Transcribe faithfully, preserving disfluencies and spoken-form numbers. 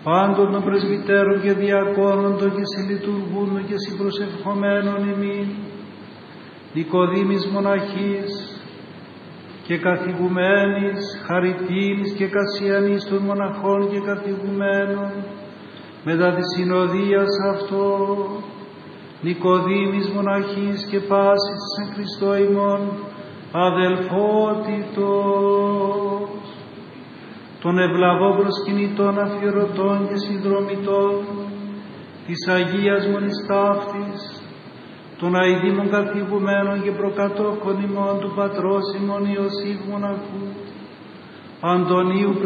πάντων των πρεσβυτέρων και διακόνων των και συλλειτουργούντων και συμπροσευχομένων ημίν, Νικοδήμης μοναχής και καθηγουμένης, Χαριτίνης και Κασιανής των μοναχών και καθηγουμένων, μετά της συνοδείας αυτό, Νικοδήμης μοναχής και πάσης εν Χριστώ ημών, αδελφότητος, των ευλαβών προσκυνητών αφιερωτών και συνδρομητών, της Αγίας Μονής Ταύτης, των αηδήμων καθηγουμένων και προκατόχων ημών του πατρός ημών Ιωσήφ μοναχού, Αντωνίου